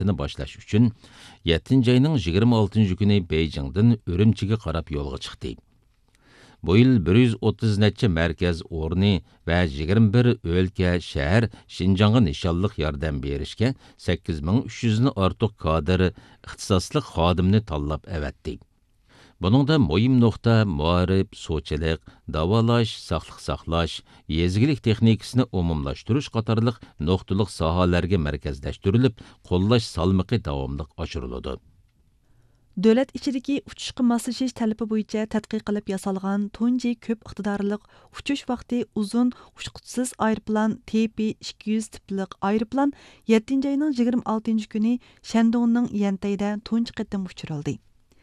boshlash uchun 7 ayning 26 kuni Beijingdan Urumchiga qarab yo'lga chiqdi. Bu yil 130 necha markaz o'rni va 21 o'lka, shahar Şinjanğa nishonliq yordam berishga 8300 ni ortiq kadr ixtisosli xodimni tanlab avatdi. Buningda muhim nuqta muarif, so'chilik, davolash, saqliq saqlash, yezgilik texnikasini umumlashtirish qatorliq nuqtaliq sohalarga markazlashtirilib, qo'llash salmiqi davomli oshiriladi. Dövlət içidəki uçuşqa maslashish tələbi bo'yicha tədqiq qilib yasalgan tunji ko'p iqtidorliq uçuş vaqti uzun uçquchisiz aeroplan TP-200 tipliq aeroplan 7 ayning 26 kuni Shandongning Yantayda tunji qitim uçurildi.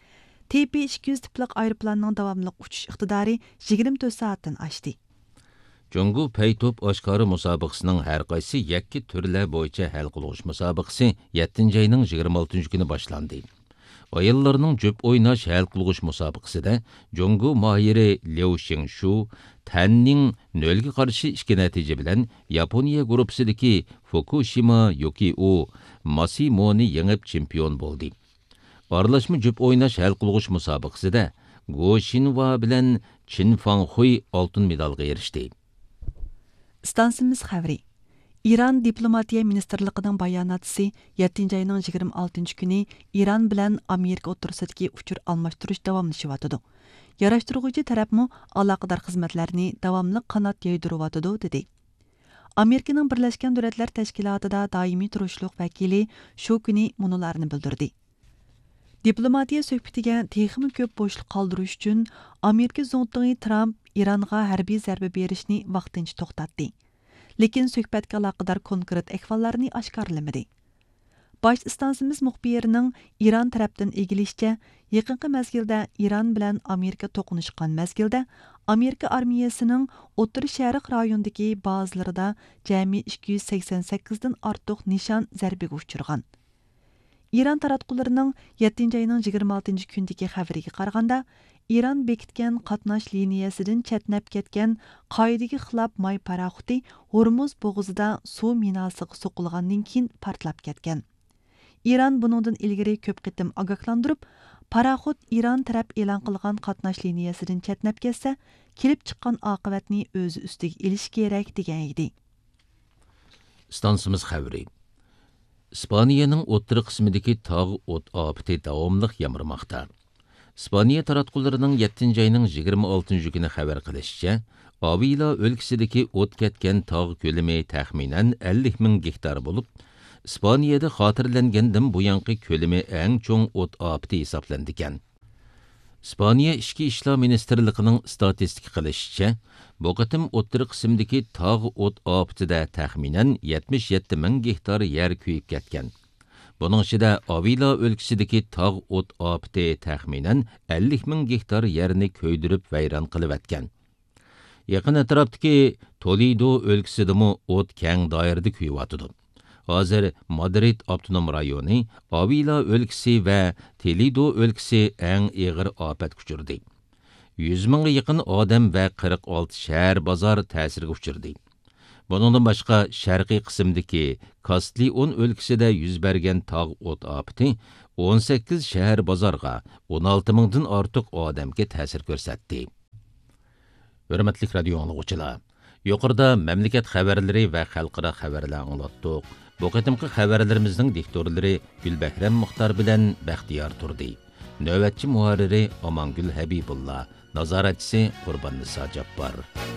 TP-200 tipliq aeroplanning davomli uçuş iqtidori 24 soatdan oshdi. Jungu Paytop oshkori musobaqasining har qaysi yakki turlar bo'yicha hal qilish musobaqasi 7 ayning 26 kuni boshlandi. Ayollarning jüp oynash hal qilish musobaqasida Jungu mohiri Liu Xingshu Tanning 0ga qarshi 2 natija bilan Yaponiya guruhidagi Fukushima Yukio Masimoni yengib chempion bo'ldi. Aralashma jüp oynash hal qilish musobaqasida Go Shinwa bilan Chin Fanghui oltin medalga erishdi. Stansimiz xəbri. İran Diplomatiya Ministerligining bayonotchisi 7 ayning 26 kuni İran bilan Amerika o'rtasidagi uchur almashtirish davomlashyapti. Yarashtiruvchi tarafmi aloqador xizmatlarni davomli qanot yaydiryapti dedi. Amerikaning Birlashgan Davlatlar Tashkilotida doimiy turishliq vakili shu kuni munolarni bildirdi. Diplomatiya suhbatiga texmi ko'p bo'shliq qoldirish uchun Amerika prezidenti Trump İranға harbiy zarba berishni vaqtincha to'xtatdi. Lekin suhbatga aloqador konkret ahvollarni oshkorlamadi. Bosh istansimiz muxbirining İran tarafdan egilishicha, yaqinqi mezgilda İran bilan Amerika to'qnashgan mezgilda Amerika armiyasining O'rta Sharq rayonidagi bazalarida jami 288 dan ortiq nishon zarbaga uchirgan. İran taratqullarining 7 ayning 26 kundagi xabariga qaraganda, İran bekitgan qatnash liniyasidan chatnab ketgan qoidaga xilof may paraxuti Hormuz bo'g'izida suv minasiga so'qilgandan keyin portlab ketgan. İran buningdan ilgari ko'p qitim ogohlantirib, paraxut İran taraf e'lon qilgan qatnash liniyasidan chatnab ketsa, kelib chiqqan oqibatni o'zi ustiga elish kerak degan edi. Stansimiz xabari. İspaniyaning o'rta qismidagi tog' o't ofati davomli yamirmoqda. İspaniya taratqullarining 7 ayning 26 kuni xabar qilishicha, Avila o'lkasidagi o't ketgan tog' ko'lami taxminan 50 ming gektar bo'lib, İspaniyada xotirlangandan buyanqi ko'lami eng cho'ng o't ofati hisoblandigan. İspaniya Ichki ishlar ministerligining statistika qilishicha, bu qatim o'rta qismdagi tog' o't ofatida taxminan 77 ming gektar yer kuyib ketgan. Bunun ichida Avila o'lkasidagi tog' o't ofati taxminan 50 ming gektar yerni ko'ydirib vayron qilib atgan. Yaqin atrofdagi Toledo o'lkasidami o't keng doirada kuyib. Hozir Madrid avtonom rayoni, Avila o'lkasi va Toledo o'lkasi eng og'ir ofat kuchirdi. 100 mingga yaqin odam va 46 shahar bozor ta'sirga uchirdi. Buningdan boshqa sharqiy qismdagi Castellón o'lkasida yuz bergan tog' o't ofati 18 shahar bozorga 16 mingdan ortiq odamga ta'sir ko'rsatdi. Hurmatli radio anglovchilar, yuqorida mamlakat xabarlari va xalqaro xabarlar anglatdik. Bu qatimqi xabarlarimizning diktorlari Gulbahram Muxtar bilan Baxtiyor turdi. Navbatchi muharriri Amangul Habibullah, nazoratchisi Qurbon Niso Jabbor.